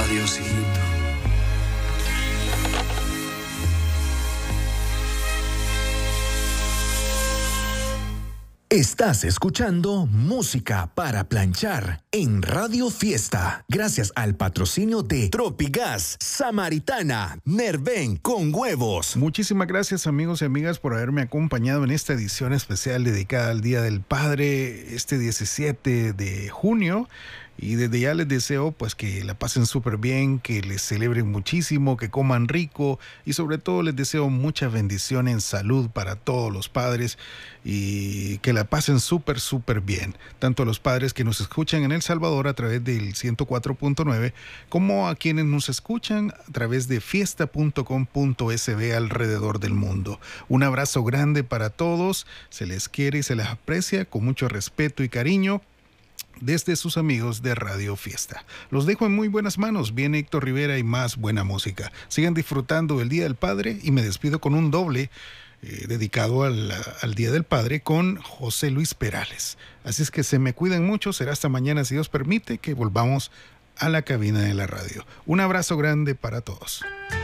Adiós, hijito. Estás escuchando Música para Planchar en Radio Fiesta, gracias al patrocinio de Tropigas, Samaritana, Nerven con huevos. Muchísimas gracias, amigos y amigas, por haberme acompañado en esta edición especial dedicada al Día del Padre, este 17 de junio. Y desde ya les deseo pues que la pasen súper bien, que les celebren muchísimo, que coman rico y sobre todo les deseo mucha bendición en salud para todos los padres y que la pasen súper bien, tanto a los padres que nos escuchan en El Salvador a través del 104.9 como a quienes nos escuchan a través de fiesta.com.sb alrededor del mundo. Un abrazo grande para todos, se les quiere y se les aprecia con mucho respeto y cariño desde sus amigos de Radio Fiesta. Los dejo en muy buenas manos. Viene Héctor Rivera y más buena música. Sigan disfrutando del Día del Padre y me despido con un doble dedicado al Día del Padre con José Luis Perales. Así es que se me cuidan mucho. Será hasta mañana, si Dios permite, que volvamos a la cabina de la radio. Un abrazo grande para todos.